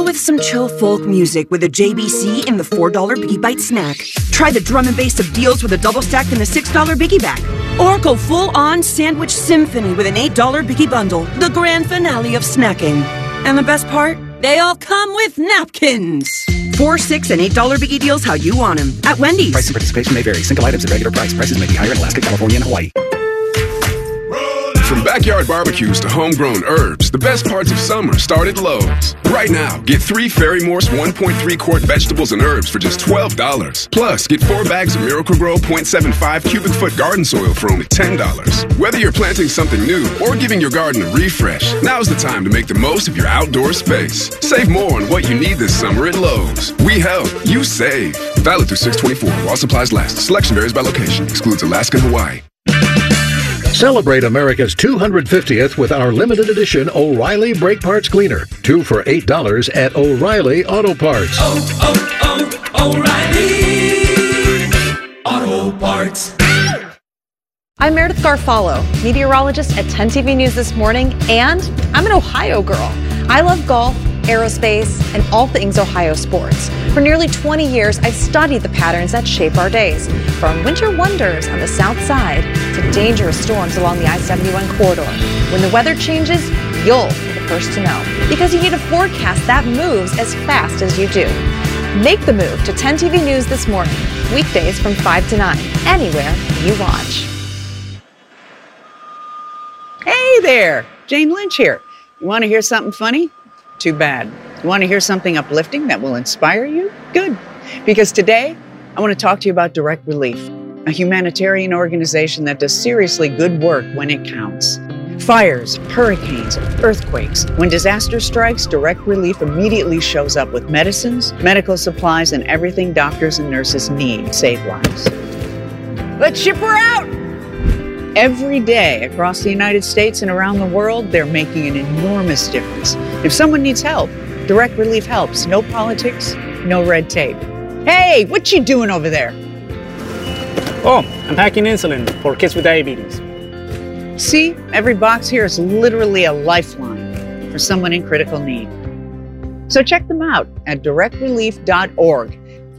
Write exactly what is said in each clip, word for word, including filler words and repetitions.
with some chill folk music with a J B C in the four dollar Biggie Bite snack. Try the drum and bass of deals with a double stack in the six dollar Biggie Bag. Or go full-on sandwich symphony with an eight dollar Biggie Bundle, the grand finale of snacking. And the best part? They all come with napkins. Four, six, and eight dollar Biggie deals how you want them. At Wendy's. Price and participation may vary. Single items at regular price. Prices may be higher in Alaska, California, and Hawaii. From backyard barbecues to homegrown herbs, the best parts of summer start at Lowe's. Right now, get three Fairy Morse one point three quart vegetables and herbs for just twelve dollars. Plus, get four bags of Miracle-Gro zero point seven five cubic foot garden soil for only ten dollars. Whether you're planting something new or giving your garden a refresh, now's the time to make the most of your outdoor space. Save more on what you need this summer at Lowe's. We help, you save. Valid through six twenty-four while supplies last. Selection varies by location. Excludes Alaska and Hawaii. Celebrate America's two hundred fiftieth with our limited edition O'Reilly Brake Parts Cleaner. Two for eight dollars at O'Reilly Auto Parts. Oh, oh, oh, O'Reilly Auto Parts. I'm Meredith Garfalo, meteorologist at ten T V News This Morning, and I'm an Ohio girl. I love golf, aerospace, and all things Ohio sports. For nearly twenty years, I've studied the patterns that shape our days, from winter wonders on the south side to dangerous storms along the I seventy-one corridor. When the weather changes, you'll be the first to know, because you need a forecast that moves as fast as you do. Make the move to ten T V News This Morning, weekdays from five to nine, anywhere you watch. Hey there, Jane Lynch here. You want to hear something funny? Too bad. You want to hear something uplifting that will inspire you? Good. Because today, I want to talk to you about Direct Relief, a humanitarian organization that does seriously good work when it counts. Fires, hurricanes, earthquakes. When disaster strikes, Direct Relief immediately shows up with medicines, medical supplies, and everything doctors and nurses need to save lives. Let's ship her out! Every day across the United States and around the world, they're making an enormous difference. If someone needs help, Direct Relief helps. No politics, no red tape. Hey, what you doing over there? Oh, I'm packing insulin for kids with diabetes. See, every box here is literally a lifeline for someone in critical need. So check them out at direct relief dot org.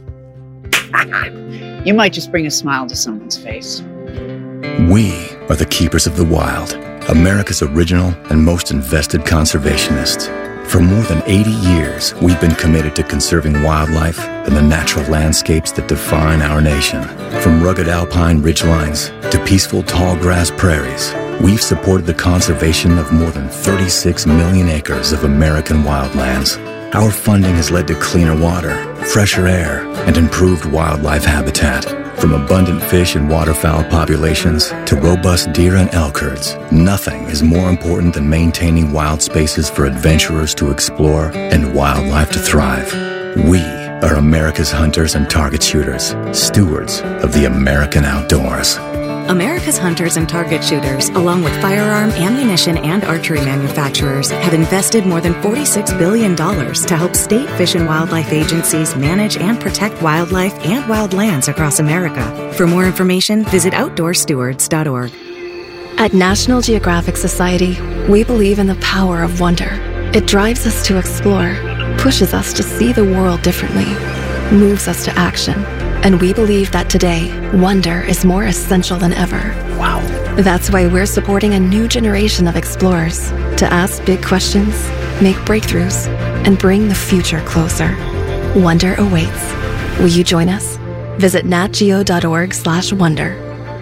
You might just bring a smile to someone's face. We are the keepers of the wild, America's original and most invested conservationists. For more than eighty years, we've been committed to conserving wildlife and the natural landscapes that define our nation. From rugged alpine ridgelines to peaceful tall grass prairies, we've supported the conservation of more than thirty-six million acres of American wildlands. Our funding has led to cleaner water, fresher air, and improved wildlife habitat. From abundant fish and waterfowl populations to robust deer and elk herds, nothing is more important than maintaining wild spaces for adventurers to explore and wildlife to thrive. We are America's hunters and target shooters, stewards of the American outdoors. America's hunters and target shooters, along with firearm, ammunition, and archery manufacturers, have invested more than forty-six billion dollars to help state fish and wildlife agencies manage and protect wildlife and wildlands across America. For more information, visit outdoor stewards dot org. At National Geographic Society, we believe in the power of wonder. It drives us to explore, pushes us to see the world differently, moves us to action. And we believe that today, wonder is more essential than ever. Wow. That's why we're supporting a new generation of explorers to ask big questions, make breakthroughs, and bring the future closer. Wonder awaits. Will you join us? Visit natgeo dot org slash wonder.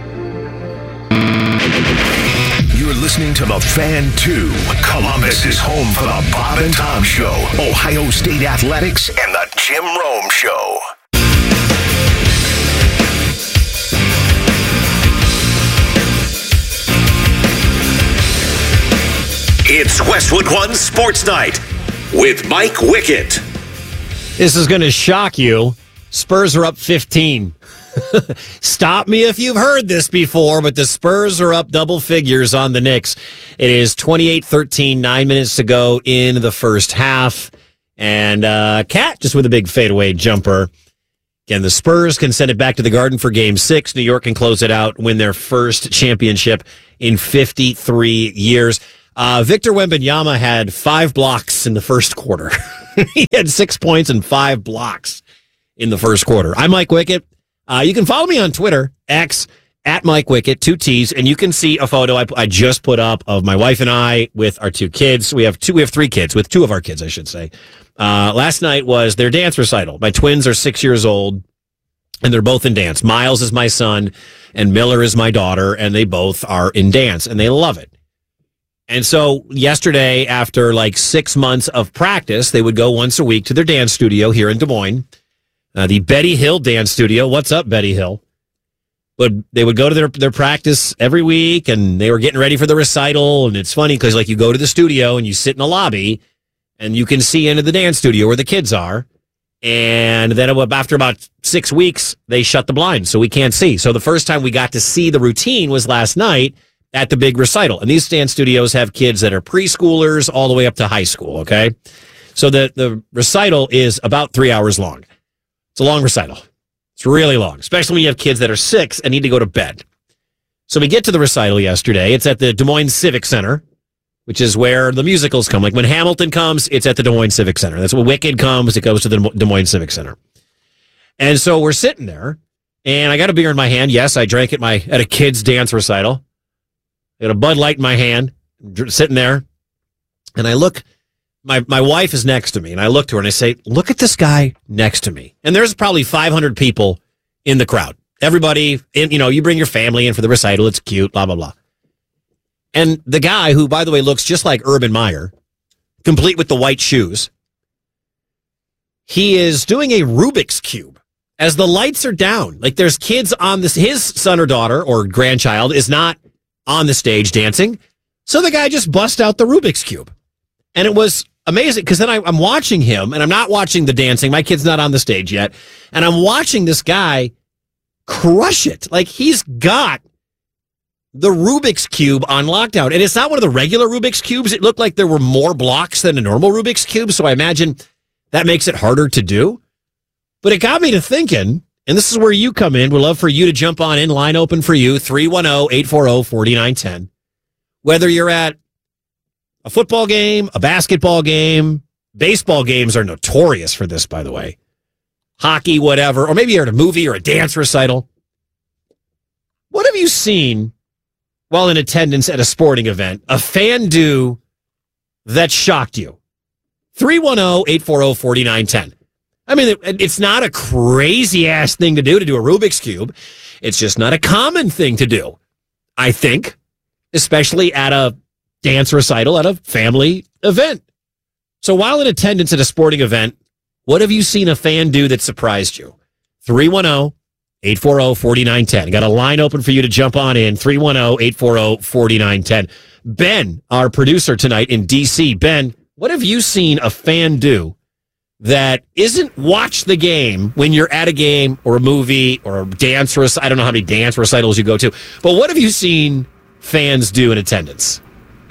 You're listening to The Fan two. Columbus is home for the Bob and Tom Show, Ohio State Athletics, and the Jim Rome Show. It's Westwood One Sports Night with Mike Wickett. This is going to shock you. Spurs are up fifteen. Stop me if you've heard this before, but the Spurs are up double figures on the Knicks. It is twenty-eight thirteen, nine minutes to go in the first half. And uh, Cat just with a big fadeaway jumper. Again, the Spurs can send it back to the Garden for game six. New York can close it out, win their first championship in fifty-three years. Uh, Victor Wembanyama had five blocks in the first quarter. He had six points and five blocks in the first quarter. I'm Mike Wickett. Uh, you can follow me on Twitter, X, at Mike Wickett, two T's, and you can see a photo I, I just put up of my wife and I with our two kids. We have two, we have three kids, with two of our kids, I should say. Uh, last night was their dance recital. My twins are six years old, and they're both in dance. Miles is my son, and Miller is my daughter, and they both are in dance, and they love it. And so yesterday, after like six months of practice, they would go once a week to their dance studio here in Des Moines, uh, the Betty Hill Dance Studio. What's up, Betty Hill? But they would go to their, their practice every week, and they were getting ready for the recital. And it's funny because, like, you go to the studio and you sit in the lobby, and you can see into the dance studio where the kids are. And then after about six weeks, they shut the blinds, so we can't see. So the first time we got to see the routine was last night at the big recital. And these dance studios have kids that are preschoolers all the way up to high school, okay? So the, the recital is about three hours long. It's a long recital. It's really long, especially when you have kids that are six and need to go to bed. So we get to the recital yesterday. It's at the Des Moines Civic Center, which is where the musicals come. Like when Hamilton comes, it's at the Des Moines Civic Center. That's when Wicked comes, it goes to the Des Moines Civic Center. And so we're sitting there, and I got a beer in my hand. Yes, I drank at my at a kid's dance recital. I got a Bud Light in my hand, sitting there, and I look, my, my wife is next to me, and I look to her and I say, look at this guy next to me. And there's probably five hundred people in the crowd. Everybody, in, you know, you bring your family in for the recital, it's cute, blah, blah, blah. And the guy, who, by the way, looks just like Urban Meyer, complete with the white shoes, he is doing a Rubik's Cube as the lights are down. Like there's kids on this, his son or daughter or grandchild is not on the stage dancing. So the guy just bust out the Rubik's Cube. And it was amazing because then I, I'm watching him, and I'm not watching the dancing. My kid's not on the stage yet. And I'm watching this guy crush it. Like he's got the Rubik's Cube on lockdown. And it's not one of the regular Rubik's Cubes. It looked like there were more blocks than a normal Rubik's Cube. So I imagine that makes it harder to do. But it got me to thinking, and this is where you come in. We'd love for you to jump on in. Line open for you, three one zero, eight four zero, four nine one zero. Whether you're at a football game, a basketball game, baseball games are notorious for this, by the way. Hockey, whatever, or maybe you're at a movie or a dance recital. What have you seen while in attendance at a sporting event, a fan do that shocked you? three one zero, eight four zero, four nine one zero. I mean, it's not a crazy-ass thing to do, to do a Rubik's Cube. It's just not a common thing to do, I think, especially at a dance recital, at a family event. So while in attendance at a sporting event, what have you seen a fan do that surprised you? three one zero, eight four zero, four nine one zero. Got a line open for you to jump on in, three one zero, eight four zero, four nine one zero. Ben, our producer tonight in D C. Ben, what have you seen a fan do that isn't watch the game when you're at a game or a movie or a dance recital? I don't know how many dance recitals you go to, but what have you seen fans do in attendance?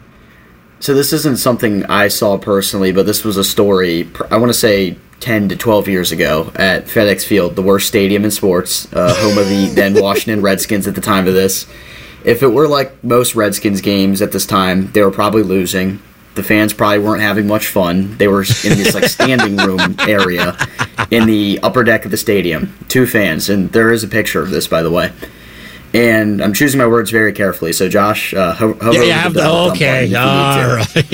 So this isn't something I saw personally, but this was a story, I want to say ten to twelve years ago at FedEx Field, the worst stadium in sports, uh, home of the then Washington Redskins at the time of this. If it were like most Redskins games at this time, they were probably losing. The fans probably weren't having much fun. They were in this like standing room area in the upper deck of the stadium. Two fans, and there is a picture of this, by the way. And I'm choosing my words very carefully. So, Josh, uh, ho- hover yeah, over yeah, the bell okay, all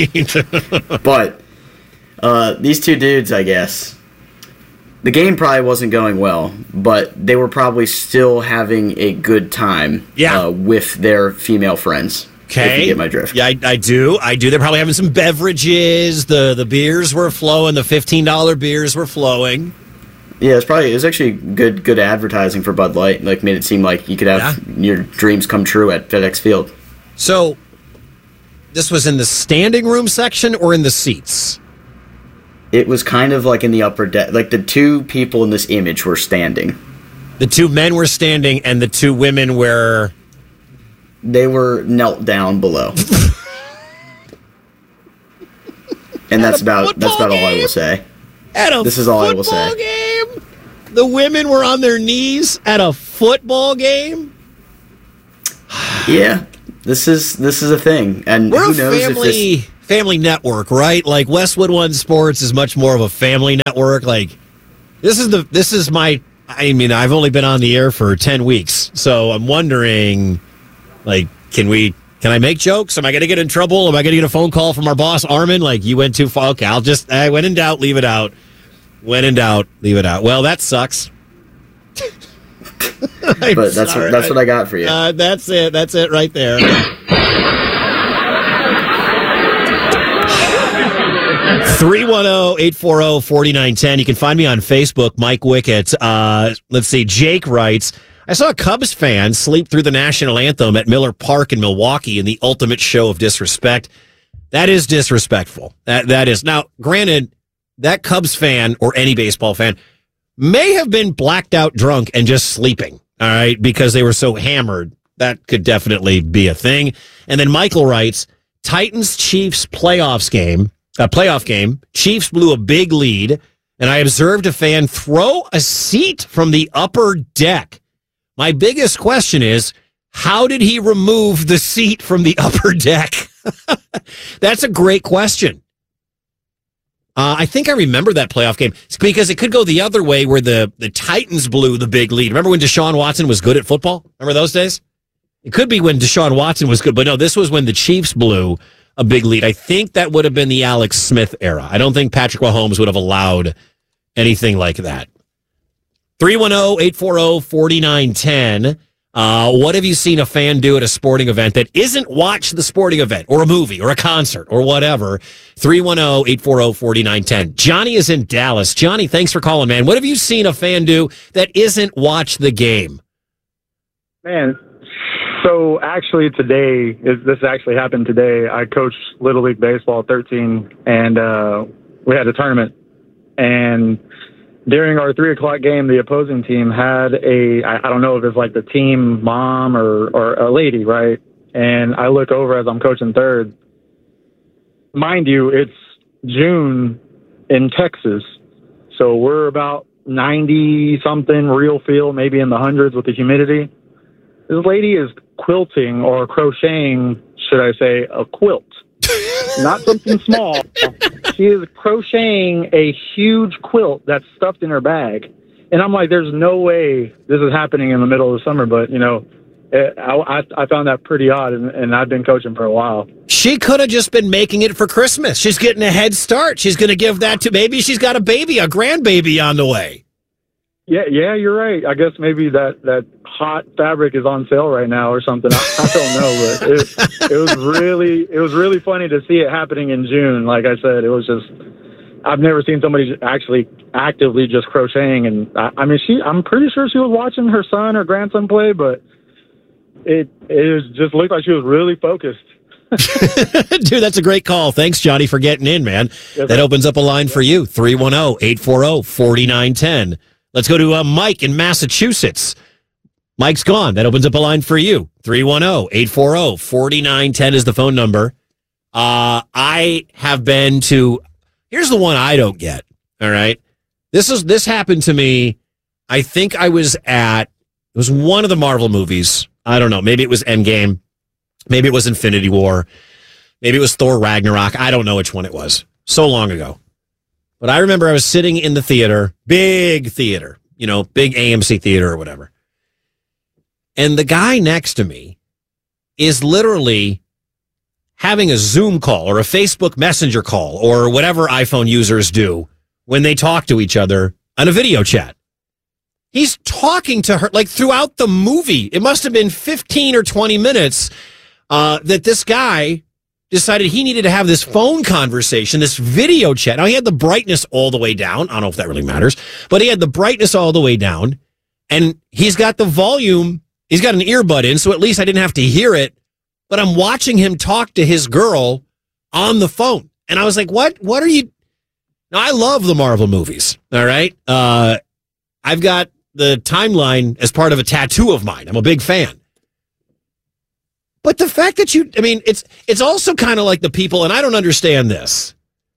right. But uh, these two dudes, I guess, the game probably wasn't going well, but they were probably still having a good time yeah. uh, with their female friends. Okay. If you get my drift. Yeah, I, I do. I do. They're probably having some beverages. The the beers were flowing. The fifteen dollars beers were flowing. Yeah, it's probably it was actually good good advertising for Bud Light. Like made it seem like you could have yeah. your dreams come true at FedEx Field. So, this was in the standing room section or in the seats? It was kind of like in the upper deck. Like the two people in this image were standing. The two men were standing, and the two women were. They were knelt down below. And that's about that's about all I will say. At a this is all I will say. Game? The women were on their knees at a football game? Yeah. This is this is a thing, and we're who a knows family if this... family network, right? Like Westwood One Sports is much more of a family network. Like this is the this is my. I mean, I've only been on the air for ten weeks, so I'm wondering, like, can we? Can I make jokes? Am I going to get in trouble? Am I going to get a phone call from our boss, Armin? Like, you went too far. Okay, I'll just. I when in doubt, leave it out. When in doubt, leave it out. Well, that sucks. But that's what, that's what I got for you. Uh, that's it. That's it right there. three one zero, eight four zero, four nine one zero. You can find me on Facebook, Mike Wickett. Uh, let's see. Jake writes, I saw a Cubs fan sleep through the national anthem at Miller Park in Milwaukee in the ultimate show of disrespect. That is disrespectful. That That is. Now, granted, that Cubs fan or any baseball fan may have been blacked out drunk and just sleeping, all right, because they were so hammered. That could definitely be a thing. And then Michael writes, Titans-Chiefs playoffs game, a playoff game, Chiefs blew a big lead, and I observed a fan throw a seat from the upper deck. My biggest question is, how did he remove the seat from the upper deck? That's a great question. Uh, I think I remember that playoff game it's because it could go the other way where the, the Titans blew the big lead. Remember when Deshaun Watson was good at football? Remember those days? It could be when Deshaun Watson was good, but no, this was when the Chiefs blew a big lead. I think that would have been the Alex Smith era. I don't think Patrick Mahomes would have allowed anything like that. three one zero, eight four zero, four nine one zero. Uh, what have you seen a fan do at a sporting event that isn't watch the sporting event or a movie or a concert or whatever? three one zero, eight four zero, four nine one zero. Johnny is in Dallas. Johnny, thanks for calling, man. What have you seen a fan do that isn't watch the game? Man, so actually today, this actually happened today. I coached Little League Baseball at thirteen, and uh, we had a tournament. And during our three o'clock game, the opposing team had a, I don't know if it's like the team mom or, or a lady, right? And I look over as I'm coaching third. Mind you, it's June in Texas. So we're about ninety something real feel, maybe in the hundreds with the humidity. This lady is quilting or crocheting, should I say, a quilt. Not something small. She is crocheting a huge quilt that's stuffed in her bag. And I'm like, there's no way this is happening in the middle of the summer. But, you know, it, I, I found that pretty odd, and, and I've been coaching for a while. She could have just been making it for Christmas. She's getting a head start. She's going to give that to, maybe she's got a baby, a grandbaby on the way. Yeah, yeah, you're right. I guess maybe that, that hot fabric is on sale right now or something. I, I don't know, but it, it was really it was really funny to see it happening in June. Like I said, it was just I've never seen somebody actually actively just crocheting. And I, I mean, she I'm pretty sure she was watching her son or grandson play, but it it was just looked like she was really focused. Dude, that's a great call. Thanks, Johnny, for getting in, man. Yes, that opens up a line for you. three one zero, eight four zero, four nine one zero. Let's go to uh, Mike in Massachusetts. Mike's gone. That opens up a line for you. three one zero, eight four zero, four nine one zero is the phone number. Uh, I have been to... Here's the one I don't get, all right? This is this happened to me. I think I was at... It was one of the Marvel movies. I don't know. Maybe it was Endgame. Maybe it was Infinity War. Maybe it was Thor Ragnarok. I don't know which one it was. So long ago. But I remember I was sitting in the theater, big theater, you know, big A M C theater or whatever. And the guy next to me is literally having a Zoom call or a Facebook Messenger call or whatever iPhone users do when they talk to each other on a video chat. He's talking to her like throughout the movie. It must have been fifteen or twenty minutes uh, that this guy decided he needed to have this phone conversation, this video chat. Now, he had the brightness all the way down. I don't know if that really matters, but he had the brightness all the way down, and he's got the volume. He's got an earbud in, so at least I didn't have to hear it, but I'm watching him talk to his girl on the phone. And I was like, what? What are you? Now, I love the Marvel movies, all right? Uh, I've got the timeline as part of a tattoo of mine. I'm a big fan. But the fact that you, I mean, it's it's also kind of like the people, and I don't understand this.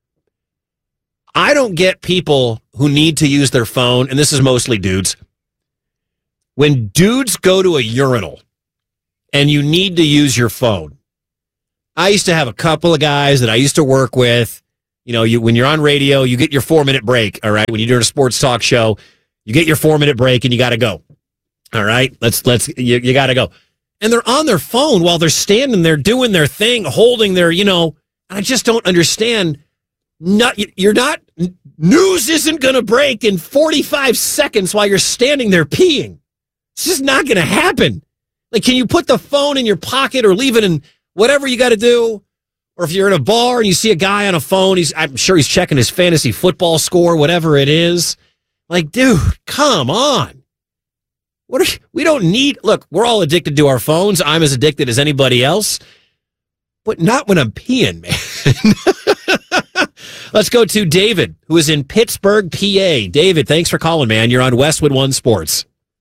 I don't get people who need to use their phone, and this is mostly dudes. When dudes go to a urinal and you need to use your phone. I used to have a couple of guys that I used to work with. You know, you when you're on radio, you get your four-minute break, all right? When you're doing a sports talk show, you get your four-minute break and you got to go. All right? Let's, let's, you, you got to go. And they're on their phone while they're standing there doing their thing, holding their, you know, I just don't understand. Not, you're not, news isn't going to break in forty-five seconds while you're standing there peeing. It's just not going to happen. Like, can you put the phone in your pocket or leave it in whatever you got to do? Or if you're in a bar and you see a guy on a phone, he's, I'm sure he's checking his fantasy football score, whatever it is. Like, dude, come on. What are, we don't need, look, we're all addicted to our phones. I'm as addicted as anybody else, but not when I'm peeing, man. Let's go to David, who is in Pittsburgh, P A. David, thanks for calling, man. You're on Westwood One Sports.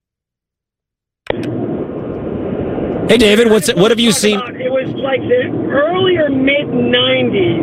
Hey, David, what's it, what have you seen? About, it was like the earlier mid nineties,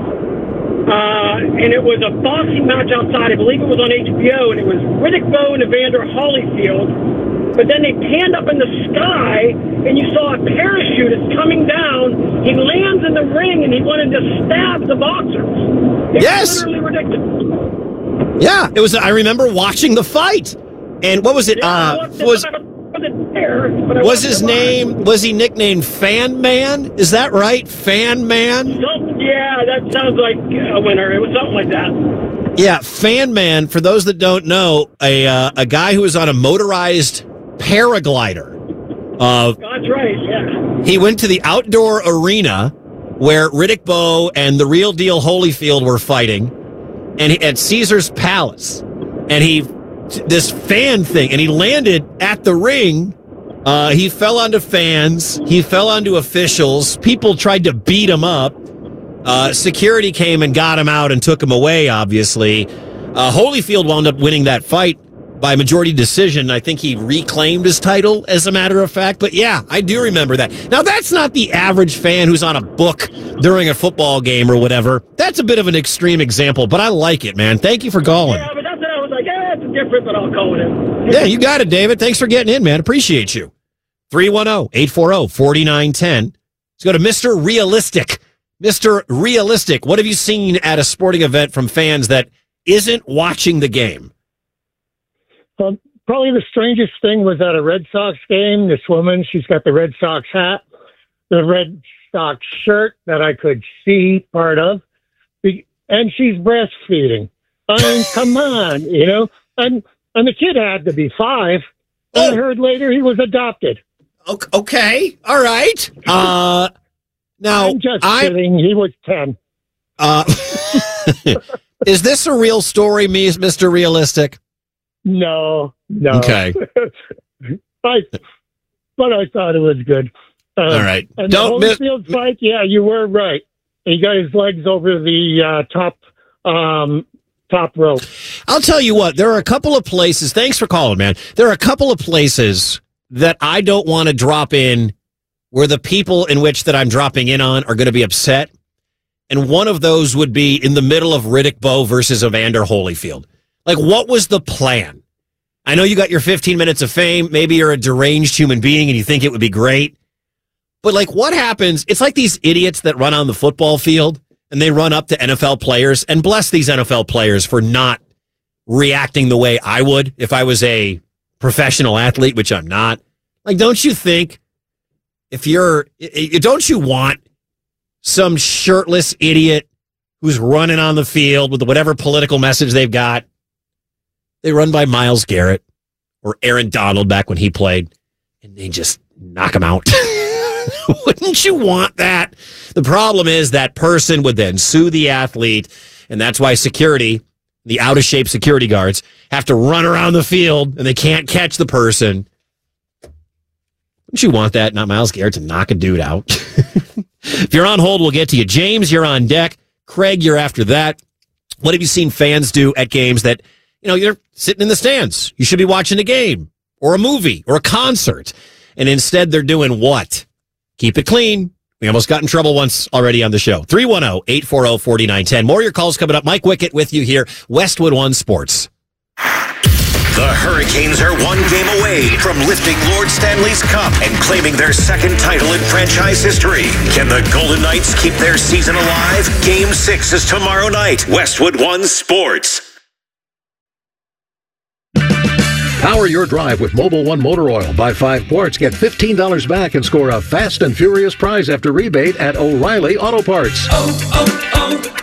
uh, and it was a boxing match outside. I believe it was on H B O, and it was Riddick Bowe and Evander Holyfield. But then they panned up in the sky, and you saw a parachutist coming down. He lands in the ring, and he wanted to stab the boxers. It yes! was literally ridiculous. Yeah, it was. I remember watching the fight. And what was it? Yeah, uh, was... There, was his name, was he nicknamed Fan Man? Is that right? Fan Man? Yeah, that sounds like a winner. It was something like that. Yeah, Fan Man, for those that don't know, a uh, a guy who was on a motorized paraglider. Uh, That's right, yeah. He went to the outdoor arena where Riddick Bowe and the real deal Holyfield were fighting, and he, at Caesar's Palace. And he... this fan thing, and he landed at the ring. Uh, he fell onto fans. He fell onto officials. People tried to beat him up. Uh, security came and got him out and took him away, obviously. Uh, Holyfield wound up winning that fight by majority decision. I think he reclaimed his title, as a matter of fact. But yeah, I do remember that. Now, that's not the average fan who's on a book during a football game or whatever. That's a bit of an extreme example, but I like it, man. Thank you for calling. Yeah, but that's what I was like, yeah, it's different, but I'll call it in. Yeah, you got it, David. Thanks for getting in, man. Appreciate you. three one zero, eight four zero, four nine one zero. Let's go to Mister Realistic. Mister Realistic, what have you seen at a sporting event from fans that isn't watching the game? Um, probably the strangest thing was at a Red Sox game. This woman, she's got the Red Sox hat, the Red Sox shirt that I could see part of, and she's breastfeeding. I mean, come on, you know? And and the kid had to be five. And I heard later he was adopted. Okay, all right. Uh, now, I'm just I, kidding. He was ten. Uh, is this a real story, Mister Realistic? No, no. Okay. I, but I thought it was good. Uh, all right. And Don't the miss- Holyfield fight, yeah, you were right. He got his legs over the uh, top um, top rope. I'll tell you what, there are a couple of places, thanks for calling, man. There are a couple of places that I don't want to drop in where the people in which that I'm dropping in on are going to be upset. And one of those would be in the middle of Riddick Bowe versus Evander Holyfield. Like, what was the plan? I know you got your fifteen minutes of fame. Maybe you're a deranged human being and you think it would be great. But, like, what happens? It's like these idiots that run on the football field and they run up to N F L players, and bless these N F L players for not reacting the way I would if I was a professional athlete, which I'm not. Like, don't you think if you're, don't you want some shirtless idiot who's running on the field with whatever political message they've got? They run by Myles Garrett or Aaron Donald back when he played, and they just knock him out. Wouldn't you want that? The problem is that person would then sue the athlete, and that's why security, the out-of-shape security guards, have to run around the field, and they can't catch the person. Wouldn't you want that? Not Myles Garrett to knock a dude out. If you're on hold, we'll get to you. James, you're on deck. Craig, you're after that. What have you seen fans do at games that, you know, you're sitting in the stands? You should be watching a game or a movie or a concert. And instead they're doing what? Keep it clean. We almost got in trouble once already on the show. three one zero, eight four zero, four nine one zero. More of your calls coming up. Mike Wickett with you here. Westwood One Sports. The Hurricanes are one game away from lifting Lord Stanley's Cup and claiming their second title in franchise history. Can the Golden Knights keep their season alive? Game six is tomorrow night. Westwood One Sports. Power your drive with Mobil One Motor Oil. Buy five quarts, get fifteen dollars back, and score a fast and furious prize after rebate at O'Reilly Auto Parts. Oh,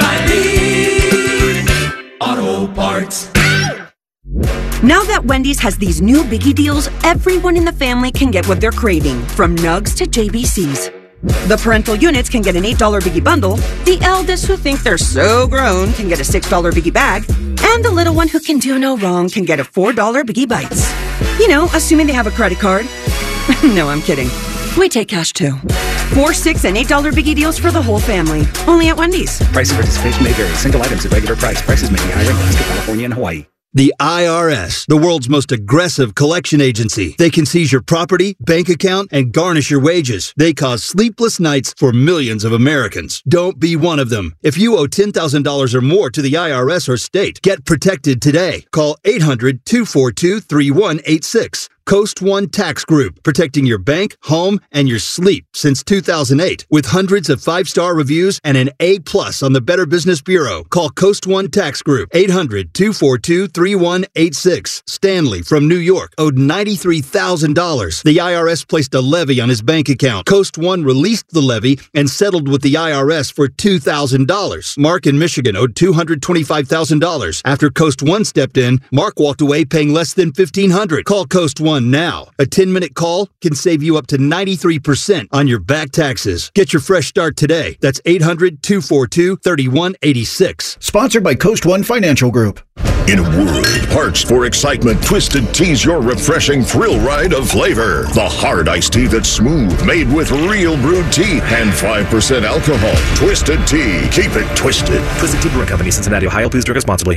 oh, oh, O'Reilly Auto Parts. Now that Wendy's has these new biggie deals, everyone in the family can get what they're craving, from nugs to J B Cs. The parental units can get an eight dollar biggie bundle, the eldest who think they're so grown can get a six dollar biggie bag, and the little one who can do no wrong can get a four dollar biggie bites. You know, assuming they have a credit card. No, I'm kidding. We take cash too. Four, six, and eight dollar biggie deals for the whole family. Only at Wendy's. Price and participation may vary. Single items at regular price. Prices may be higher in Alaska, California, and Hawaii. The I R S, the world's most aggressive collection agency. They can seize your property, bank account, and garnish your wages. They cause sleepless nights for millions of Americans. Don't be one of them. If you owe ten thousand dollars or more to the I R S or state, get protected today. Call eight hundred, two four two, three one eight six. Coast One Tax Group, protecting your bank, home, and your sleep since two thousand eight. With hundreds of five-star reviews and an A plus on the Better Business Bureau. Call Coast One Tax Group, eight hundred, two four two, three one eight six. Stanley from New York owed ninety-three thousand dollars. The I R S placed a levy on his bank account. Coast One released the levy and settled with the I R S for two thousand dollars. Mark in Michigan owed two hundred twenty-five thousand dollars. After Coast One stepped in, Mark walked away paying less than fifteen hundred dollars. Call Coast One now. A ten-minute call can save you up to ninety-three percent on your back taxes. Get your fresh start today. That's eight hundred, two four two, three one eight six. Sponsored by Coast One Financial Group. In a world parched for excitement, Twisted Tea's your refreshing thrill ride of flavor. The hard iced tea that's smooth, made with real brewed tea and five percent alcohol. Twisted Tea. Keep it twisted. Twisted Tea Brewing Company, Cincinnati, Ohio. Please drink responsibly.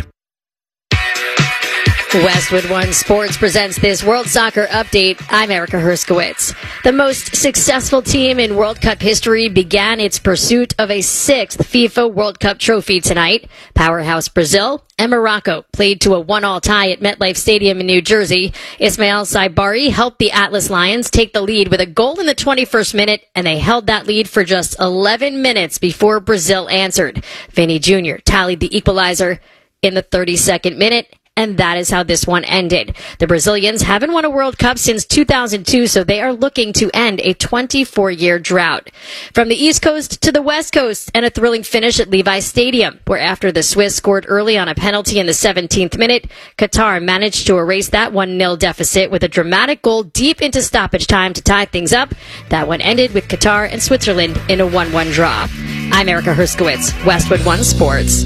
Westwood One Sports presents this World Soccer Update. I'm Erica Herskowitz. The most successful team in World Cup history began its pursuit of a sixth FIFA World Cup trophy tonight. Powerhouse Brazil and Morocco played to a one-all tie at MetLife Stadium in New Jersey. Ismail Saibari helped the Atlas Lions take the lead with a goal in the twenty-first minute, and they held that lead for just eleven minutes before Brazil answered. Vinny Junior tallied the equalizer in the thirty-second minute. And that is how this one ended. The Brazilians haven't won a World Cup since two thousand two, so they are looking to end a twenty-four year drought. From the East Coast to the West Coast, and a thrilling finish at Levi Stadium, where after the Swiss scored early on a penalty in the seventeenth minute, Qatar managed to erase that one nil deficit with a dramatic goal deep into stoppage time to tie things up. That one ended with Qatar and Switzerland in a one one draw. I'm Erica Herskowitz, Westwood One Sports.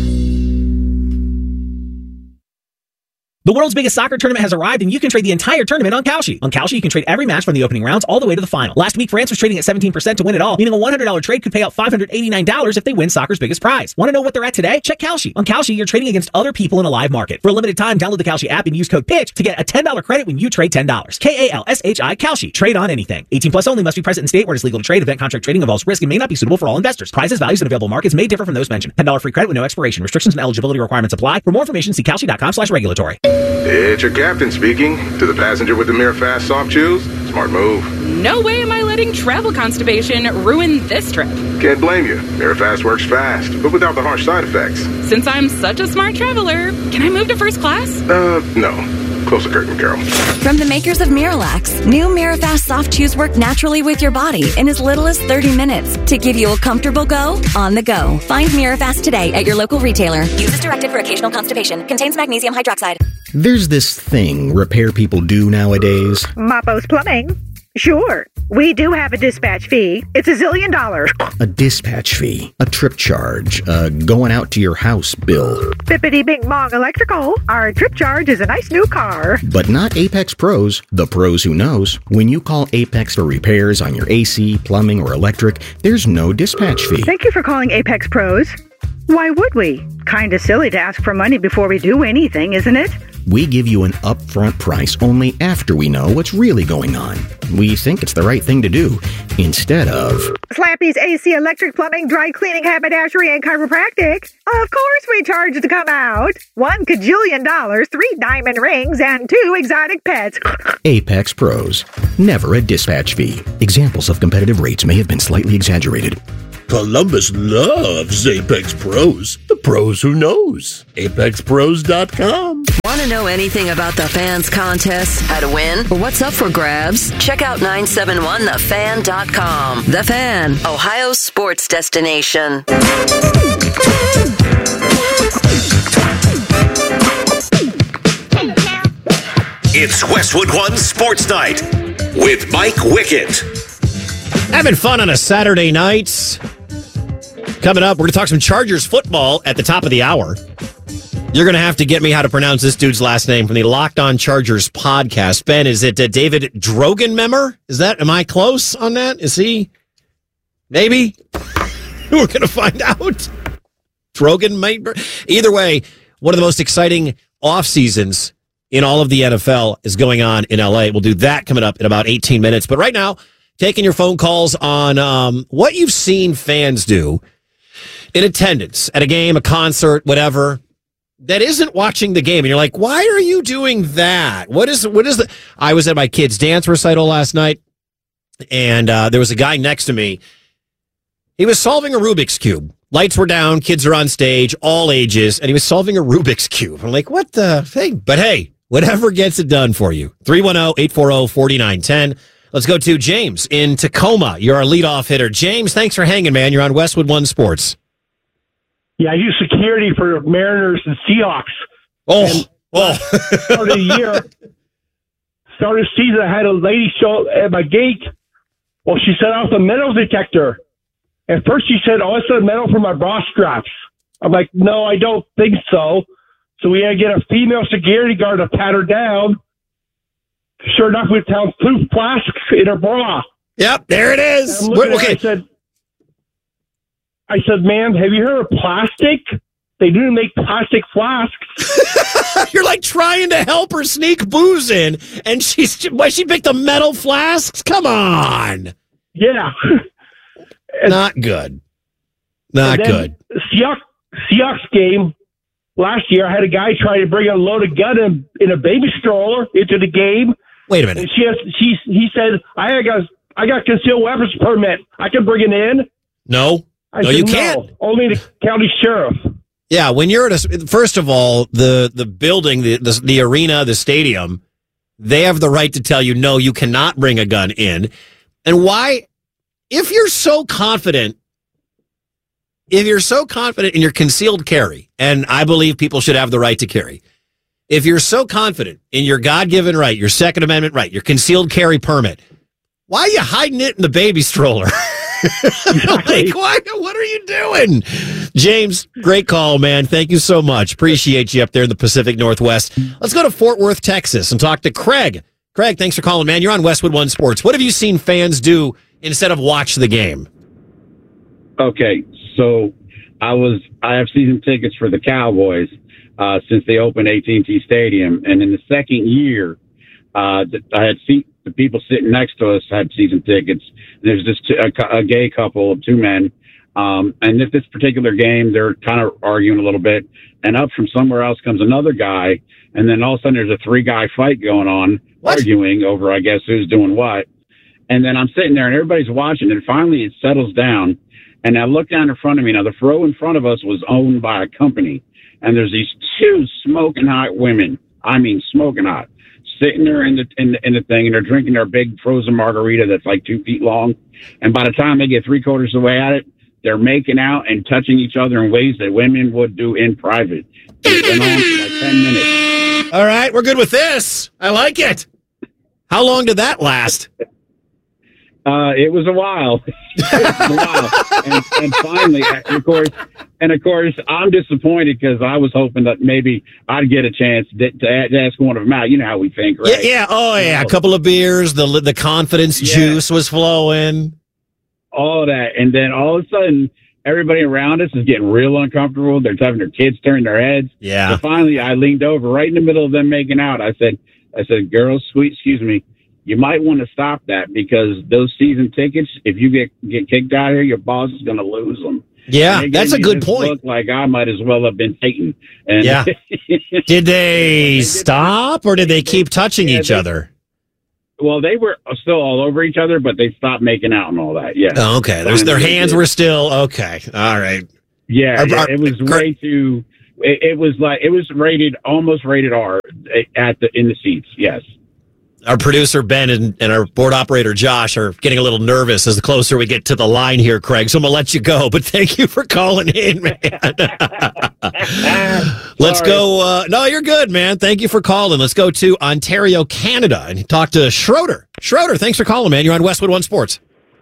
The world's biggest soccer tournament has arrived, and you can trade the entire tournament on Kalshi. On Kalshi, you can trade every match from the opening rounds all the way to the final. Last week, France was trading at seventeen percent to win it all, meaning a one hundred dollars trade could pay out five hundred eighty-nine dollars if they win soccer's biggest prize. Want to know what they're at today? Check Kalshi. On Kalshi, you're trading against other people in a live market. For a limited time, download the Kalshi app and use code PITCH to get a ten dollars credit when you trade ten dollars. K A L S H I, Kalshi. Trade on anything. eighteen plus only, must be present in state where it is legal to trade. Event contract trading involves risk and may not be suitable for all investors. Prizes, values, and available markets may differ from those mentioned. ten dollars free credit with no expiration. Restrictions and eligibility requirements apply. For more information, see kalshi.com slash regulatory. It's your captain speaking. To the passenger with the Mirror Fast soft chews, smart move. No way am I letting travel constipation ruin this trip. Can't blame you. Mirror Fast works fast, but without the harsh side effects. Since I'm such a smart traveler, can I move to first class? Uh, no. Close the curtain, Carol. From the makers of Miralax, new Mirafast soft chews work naturally with your body in as little as thirty minutes to give you a comfortable go on the go. Find Mirafast today at your local retailer. Use as directed for occasional constipation. Contains magnesium hydroxide. There's this thing repair people do nowadays. Mapo's Plumbing. Sure, we do have a dispatch fee. It's a zillion dollars. A dispatch fee, a trip charge, a going out to your house bill. Bippity Bing Bong Electrical. Our trip charge is a nice new car. But not Apex Pros, the pros who knows. When you call Apex for repairs on your A C, plumbing, or electric, there's no dispatch fee. Thank you for calling Apex Pros. Why would we? Kinda silly to ask for money before we do anything, isn't it? We give you an upfront price only after we know what's really going on. We think it's the right thing to do, instead of... Slappy's A C Electric Plumbing, Dry Cleaning, Haberdashery, and Chiropractic. Of course we charge to come out. One cajillion dollars, three diamond rings, and two exotic pets. Apex Pros. Never a dispatch fee. Examples of competitive rates may have been slightly exaggerated. Columbus loves Apex Pros. The pros who knows. Apex Pros dot com. Want to know anything about the Fans contest, how to win, or what's up for grabs? Check out nine seven one the fan dot com. The Fan, Ohio's sports destination. It's Westwood One Sports Night with Mike Wickett. Having fun on a Saturday night. Coming up, we're going to talk some Chargers football at the top of the hour. You're going to have to get me how to pronounce this dude's last name from the Locked On Chargers podcast. Ben, is it uh, David Drogenmemmer? Is that, am I close on that? Is he? Maybe? We're going to find out. Drogenmemmer? Either way, one of the most exciting off seasons in all of the N F L is going on in L A. We'll do that coming up in about eighteen minutes. But right now, taking your phone calls on um, what you've seen fans do in attendance at a game, a concert, whatever, that isn't watching the game. And you're like, why are you doing that? What is, what is the, I was at my kid's dance recital last night, and uh, there was a guy next to me. He was solving a Rubik's Cube. Lights were down, kids are on stage, all ages, and he was solving a Rubik's Cube. I'm like, what the thing? But hey, whatever gets it done for you. three one zero, eight four zero, four nine one zero. Let's go to James in Tacoma. You're our leadoff hitter. James, thanks for hanging, man. You're on Westwood One Sports. Yeah, I do security for Mariners and Seahawks. Oh, and oh. Start of the year, start of the season, I had a lady show at my gate. Well, she set off the metal detector. At first, she said, "Oh, it's a metal for my bra straps." I'm like, "No, I don't think so." So we had to get a female security guard to pat her down. Sure enough, we found two flasks in her bra. Yep, there it is. Wait, okay. I said, I said, "Ma'am, have you heard of plastic? They do make plastic flasks." You're like trying to help her sneak booze in, and she's why she picked the metal flasks? Come on. Yeah. Not good. Not good. Seahawks, Seahawks game last year, I had a guy try to bring a loaded gun in, in a baby stroller into the game. Wait a minute. And she has, she, he said, I got I got concealed weapons permit. I can bring it in. No. I no, said, you can't. No, only the county sheriff. Yeah, when you're at a, first of all, the, the building, the, the the arena, the stadium, they have the right to tell you, no, you cannot bring a gun in. And why, if you're so confident, if you're so confident in your concealed carry, and I believe people should have the right to carry, if you're so confident in your God-given right, your Second Amendment right, your concealed carry permit, why are you hiding it in the baby stroller? Like, why, what are you doing? James, great call, man. Thank you so much. Appreciate you up there in the Pacific Northwest. Let's go to Fort Worth, Texas, and talk to Craig. Craig, thanks for calling, man. You're on Westwood One Sports. What have you seen fans do instead of watch the game? Okay, so I was I have season tickets for the Cowboys uh, since they opened A T and T Stadium, and in the second year, uh, I had seat the people sitting next to us had season tickets. There's this t- a, a gay couple of two men, um, and at this particular game, they're kind of arguing a little bit, and up from somewhere else comes another guy, and then all of a sudden there's a three guy fight going on, what? arguing over I guess who's doing what, and then I'm sitting there and everybody's watching, and finally it settles down. And I look down in front of me. Now, the row in front of us was owned by a company. And there's these two smoking hot women. I mean, smoking hot. Sitting there in the, in the in the thing, and they're drinking their big frozen margarita that's like two feet long. And by the time they get three quarters of the way at it, they're making out and touching each other in ways that women would do in private. It's been on for like ten minutes. All right, we're good with this. I like it. How long did that last? Uh, it was a while. It was a while. And, and finally, and of course, and of course, I'm disappointed because I was hoping that maybe I'd get a chance to, to ask one of them out. You know how we think, right? Yeah, yeah. Oh, yeah. A couple of beers. The the confidence yeah. juice was flowing. All that, and then all of a sudden, everybody around us is getting real uncomfortable. They're having their kids turn their heads. Yeah. So finally, I leaned over right in the middle of them making out. I said, I said, girls, sweet, excuse me. You might want to stop that because those season tickets, if you get, get kicked out of here, your boss is going to lose them. Yeah, that's a good point. Look like I might as well have been taken. And yeah. Did they stop or did they keep touching yeah, each they, other? Well, they were still all over each other, but they stopped making out and all that. Yeah. Oh, okay. There's, their hands were still okay. All right. Yeah, Are- yeah are- it was way too. It, it was like it was rated almost rated R at the in the seats. Yes. Our producer, Ben, and, and our board operator, Josh, are getting a little nervous as the closer we get to the line here, Craig. So I'm going to let you go, but thank you for calling in, man. Let's go. Uh, no, you're good, man. Thank you for calling. Let's go to Ontario, Canada, and talk to Schroeder. Schroeder, thanks for calling, man. You're on Westwood One Sports.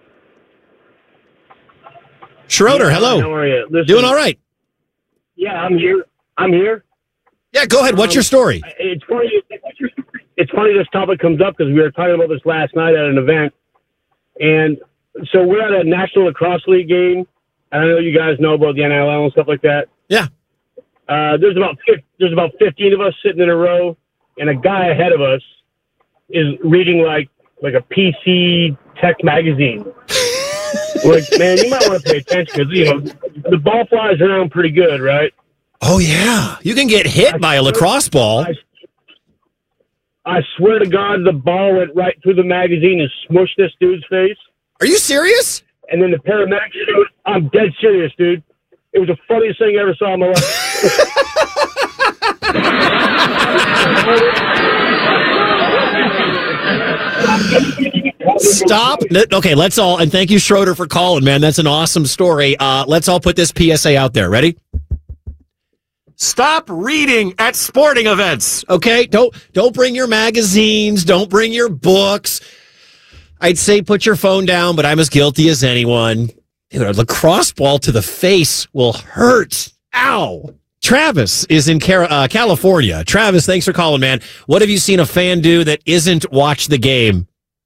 Schroeder, Yeah, hello. How are you? Listen, Doing all right. Yeah, I'm here. I'm here. Yeah, go ahead. What's Um, your story? It's funny. It's funny this topic comes up because we were talking about this last night at an event, and so we're at a National Lacrosse League game. And I know you guys know about the N L L and stuff like that. Yeah. Uh, there's about fifty, there's about fifteen of us sitting in a row, and a guy ahead of us is reading like like a P C tech magazine. Like, man, you might want to pay attention because you know the ball flies around pretty good, right? Oh, yeah. You can get hit by a lacrosse ball. I, I swear to God, the ball went right through the magazine and smushed this dude's face. Are you serious? And then the paramedics showed, I'm dead serious, dude. It was the funniest thing I ever saw in my life. Stop. Okay, let's all, and thank you, Schroeder, for calling, man. That's an awesome story. Uh, let's all put this P S A out there. Ready? Stop reading at sporting events. Okay? Don't don't bring your magazines. Don't bring your books. I'd say put your phone down, but I'm as guilty as anyone. Dude, a lacrosse ball to the face will hurt. Ow. Travis is in Car- uh, California. Travis, thanks for calling, man. What have you seen a fan do that isn't watch the game?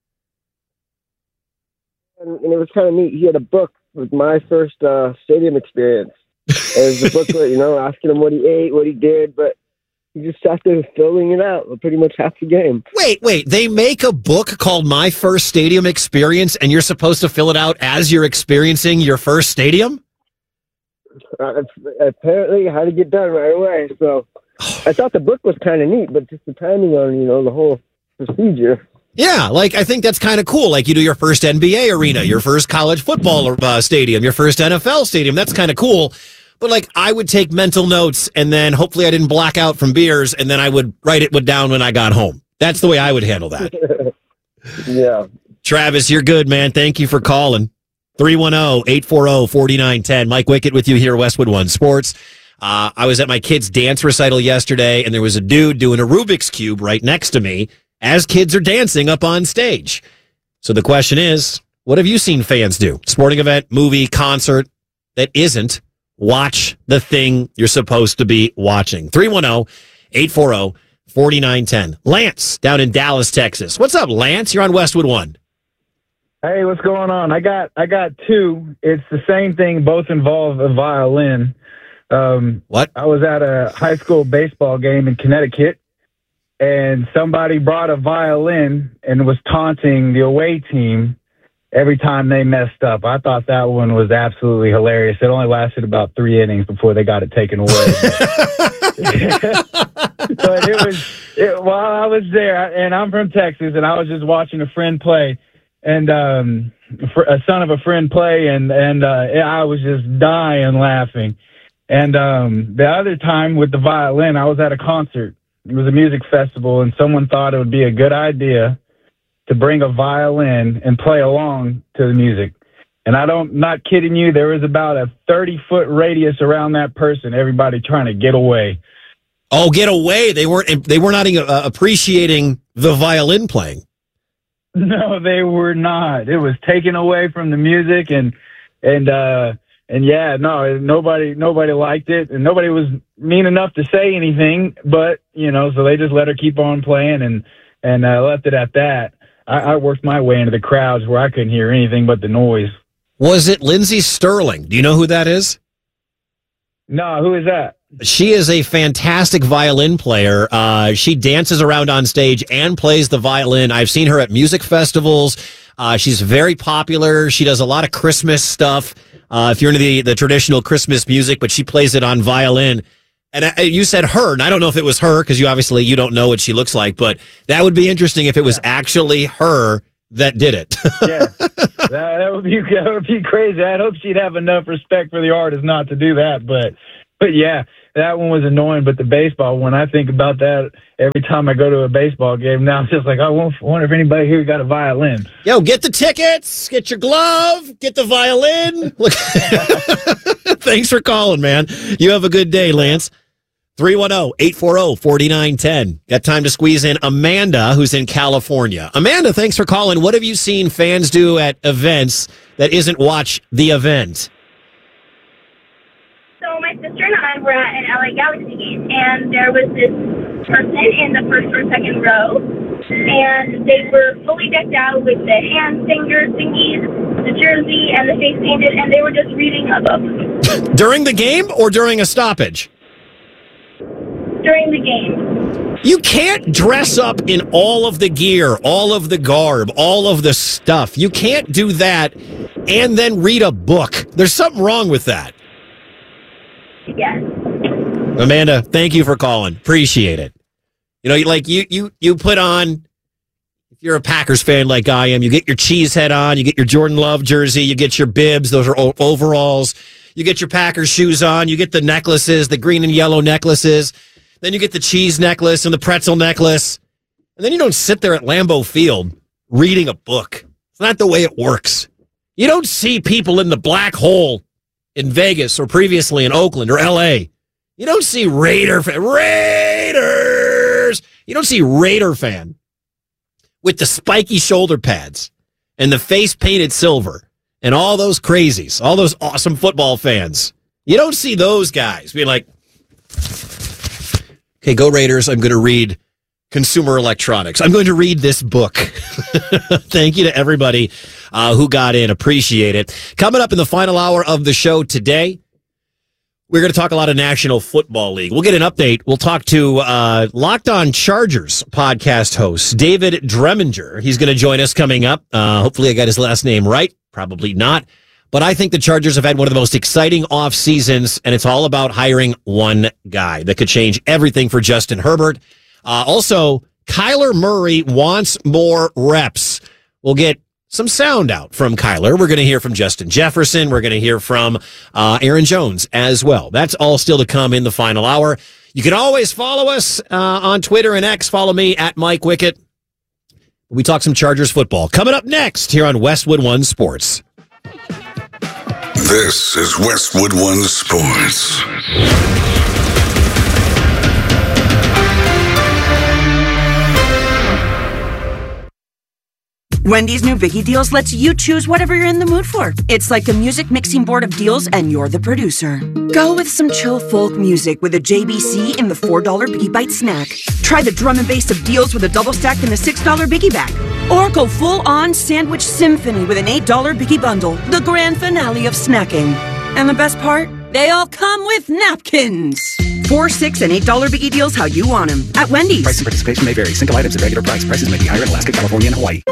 And, and it was kind of neat. He had a book with my first uh, stadium experience. It was a booklet, you know, asking him what he ate, what he did, but he just sat there filling it out for pretty much half the game. Wait, wait. They make a book called My First Stadium Experience, and you're supposed to fill it out as you're experiencing your first stadium? Uh, apparently, it had to get done right away. So I thought the book was kind of neat, but just the timing on, you know, the whole procedure. Yeah, like, I think that's kind of cool. Like, you do your first N B A arena, your first college football uh, stadium, your first N F L stadium. That's kind of cool. But, like, I would take mental notes, and then hopefully I didn't black out from beers, and then I would write it down when I got home. That's the way I would handle that. Yeah. Travis, you're good, man. Thank you for calling. three one zero, eight four zero, four nine one zero. Mike Wickett with you here, Westwood One Sports. Uh, I was at my kid's dance recital yesterday, and there was a dude doing a Rubik's Cube right next to me as kids are dancing up on stage. So the question is, what have you seen fans do? Sporting event, movie, concert that isn't watch the thing you're supposed to be watching. three one zero, eight four zero, four nine one zero. Lance down in Dallas, Texas. What's up, Lance? You're on Westwood One. Hey, what's going on? I got I got two. It's the same thing. Both involve a violin. Um, what? I was at a high school baseball game in Connecticut, and somebody brought a violin and was taunting the away team every time they messed up. I thought that one was absolutely hilarious. It only lasted about three innings before they got it taken away. But it was it, while I was there, and I'm from Texas, and I was just watching a friend play, and um, a son of a friend play, and and uh, I was just dying laughing. And um, the other time with the violin, I was at a concert. It was a music festival, and someone thought it would be a good idea to bring a violin and play along to the music. And I don't, not kidding you, there was about a thirty foot radius around that person, everybody trying to get away. Oh, get away. They weren't, they were not uh, appreciating the violin playing. No, they were not. It was taken away from the music, and, and, uh, and yeah, no, nobody, nobody liked it, and nobody was mean enough to say anything, but, you know, so they just let her keep on playing and, and, uh, left it at that. I, I worked my way into the crowds where I couldn't hear anything but the noise. Was it Lindsey Sterling? Do you know who that is? No, who is that? She is a fantastic violin player. Uh, she dances around on stage and plays the violin. I've seen her at music festivals. Uh, she's very popular. She does a lot of Christmas stuff. Uh, if you're into the, the traditional Christmas music, but she plays it on violin. And I, you said her, and I don't know if it was her because you obviously you don't know what she looks like, but that would be interesting if it was actually her that did it. Yeah, that, that would be that would be crazy. I hope she'd have enough respect for the artist not to do that, but but yeah, that one was annoying. But the baseball one, I think about that every time I go to a baseball game. Now it's just like I wonder if anybody here got a violin. Yo, get the tickets, get your glove, get the violin. Look, thanks for calling, man. You have a good day, Lance. three one zero, eight four zero, four nine one zero. Got time to squeeze in Amanda, who's in California. Amanda, thanks for calling. What have you seen fans do at events that isn't watch the event? So my sister and I were at an L A Galaxy game, and there was this person in the first or second row, and they were fully decked out with the hand finger thingies, the jersey, and the face painted, and they were just reading a book. During the game or during a stoppage? During the game. You can't dress up in all of the gear, all of the garb, all of the stuff. You can't do that and then read a book. There's something wrong with that. Yes. Amanda, thank you for calling. Appreciate it. You know, like you, you, you put on, if you're a Packers fan like I am, you get your cheese head on, you get your Jordan Love jersey, you get your bibs, those are overalls. You get your Packers shoes on, you get the necklaces, the green and yellow necklaces. Then you get the cheese necklace and the pretzel necklace. And then you don't sit there at Lambeau Field reading a book. It's not the way it works. You don't see people in the black hole in Vegas or previously in Oakland or L A. You don't see Raider fan. Raiders! You don't see Raider fan with the spiky shoulder pads and the face painted silver and all those crazies, all those awesome football fans. You don't see those guys being like, okay, go Raiders. I'm going to read Consumer Electronics. I'm going to read this book. Thank you to everybody uh, who got in. Appreciate it. Coming up in the final hour of the show today, we're going to talk a lot of National Football League. We'll get an update. We'll talk to uh, Locked On Chargers podcast host, David Dreminger. He's going to join us coming up. Uh, hopefully I got his last name right. Probably not. But I think the Chargers have had one of the most exciting off seasons, and it's all about hiring one guy that could change everything for Justin Herbert. Uh, also, Kyler Murray wants more reps. We'll get some sound out from Kyler. We're going to hear from Justin Jefferson. We're going to hear from uh, Aaron Jones as well. That's all still to come in the final hour. You can always follow us uh, on Twitter and X. Follow me at Mike Wickett. We talk some Chargers football. Coming up next here on Westwood One Sports. This is Westwood One Sports. Wendy's new Biggie Deals lets you choose whatever you're in the mood for. It's like a music mixing board of deals, and you're the producer. Go with some chill folk music with a J B C in the four dollar Biggie Bite snack. Try the drum and bass of deals with a double stack in the six dollar Biggie bag. Or go full-on sandwich symphony with an eight dollar Biggie bundle, the grand finale of snacking. And the best part? They all come with napkins. Four, six, and eight dollar Biggie Deals how you want them at Wendy's. Price and participation may vary. Single items at regular price. Prices may be higher in Alaska, California, and Hawaii.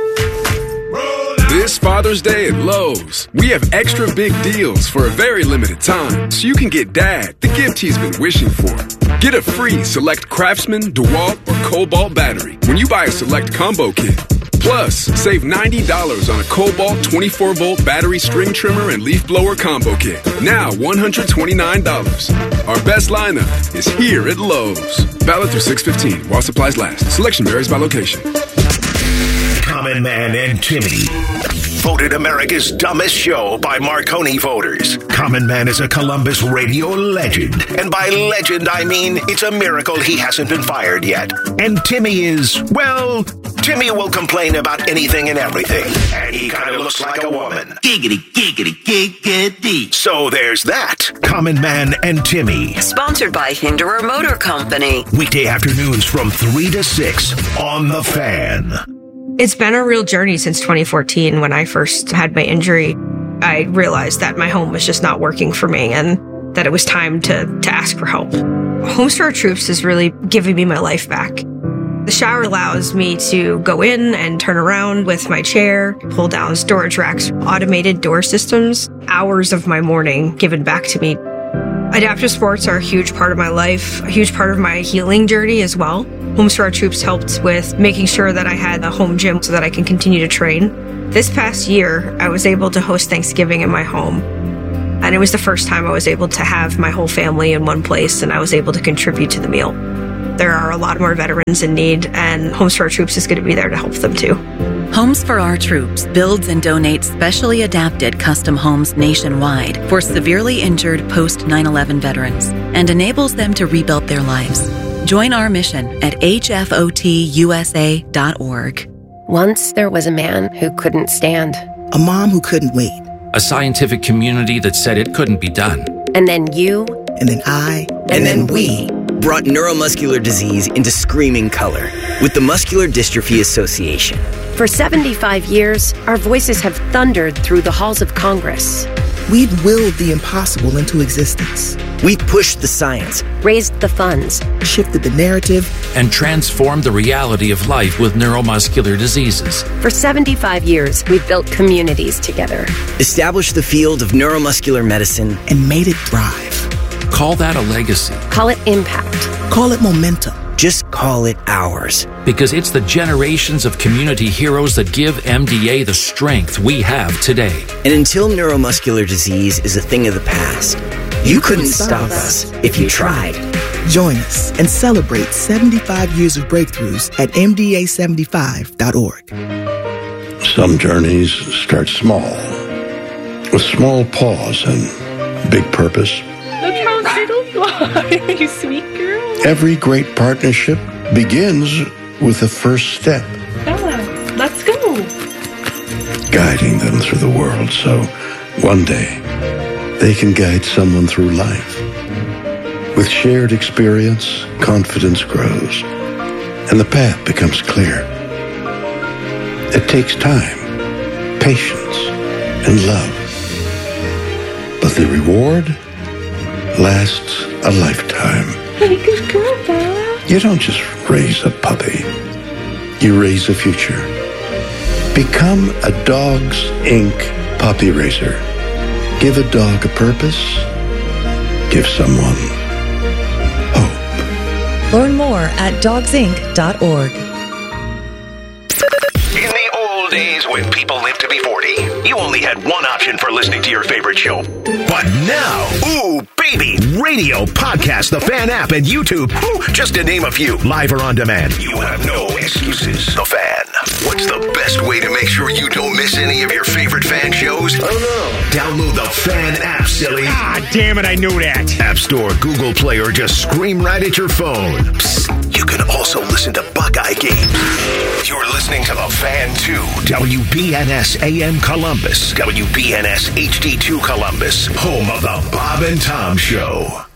This Father's Day at Lowe's, we have extra big deals for a very limited time, so you can get Dad the gift he's been wishing for. Get a free Select Craftsman, DeWalt, or Cobalt battery when you buy a Select Combo Kit. Plus, save ninety dollars on a Cobalt twenty-four volt battery string trimmer and leaf blower combo kit. Now one hundred twenty-nine dollars. Our best lineup is here at Lowe's. Valid through six fifteen while supplies last. Selection varies by location. Common Man and Timmy. Voted America's dumbest show by Marconi voters. Common Man is a Columbus radio legend. And by legend, I mean it's a miracle he hasn't been fired yet. And Timmy is, well, Timmy will complain about anything and everything. And he kind of looks like a woman. Giggity, giggity, giggity. So there's that. Common Man and Timmy. Sponsored by Hinderer Motor Company. Weekday afternoons from three to six on The Fan. It's been a real journey since twenty fourteen when I first had my injury. I realized that my home was just not working for me and that it was time to, to ask for help. Homes for Our Troops is really giving me my life back. The shower allows me to go in and turn around with my chair, pull down storage racks, automated door systems, hours of my morning given back to me. Adaptive sports are a huge part of my life, a huge part of my healing journey as well. Homes for Our Troops helped with making sure that I had a home gym so that I can continue to train. This past year, I was able to host Thanksgiving in my home. And it was the first time I was able to have my whole family in one place, and I was able to contribute to the meal. There are a lot more veterans in need, and Homes for Our Troops is going to be there to help them too. Homes for Our Troops builds and donates specially adapted custom homes nationwide for severely injured post nine eleven veterans and enables them to rebuild their lives. Join our mission at H F O T U S A dot org. Once there was a man who couldn't stand. A mom who couldn't wait. A scientific community that said it couldn't be done. And then you. And then I. And, and then, then we. brought neuromuscular disease into screaming color with the Muscular Dystrophy Association. For seventy-five years, our voices have thundered through the halls of Congress. We've willed the impossible into existence. We've pushed the science, raised the funds, shifted the narrative, and transformed the reality of life with neuromuscular diseases. For seventy-five years, we've built communities together, established the field of neuromuscular medicine, and made it thrive. Call that a legacy. Call it impact. Call it momentum. Just call it ours. Because it's the generations of community heroes that give M D A the strength we have today. And until neuromuscular disease is a thing of the past, you, you couldn't, couldn't stop us if you tried. Join us and celebrate seventy-five years of breakthroughs at M D A seventy-five dot org. Some journeys start small, with small pause and big purpose. Look how little fly, you sweet girl. Every great partnership begins with the first step. Bella, let's go. Guiding them through the world so one day they can guide someone through life. With shared experience, confidence grows, and the path becomes clear. It takes time, patience, and love. But the reward lasts a lifetime. Hey, good girl, Bella. You don't just raise a puppy. You raise a future. Become a Dogs Incorporated puppy raiser. Give a dog a purpose. Give someone hope. Learn more at dogs inc dot org. In the old days when people lived to be forty, you only had one option for listening to your favorite show. But now, ooh, baby, radio, podcast, the Fan app, and YouTube, ooh, just to name a few, live or on demand. You have no excuses. The Fan. What's the best way to make sure you don't miss any of your favorite Fan shows? Oh, no. Download the Fan app, silly. Ah, damn it, I knew that. App Store, Google Play, or just scream right at your phone. Psst, you can also listen to Buckeye games. You're listening to the Fan two, W B N S A M Columbus, W B N S H D two Columbus, home of the Bob and Tom Show.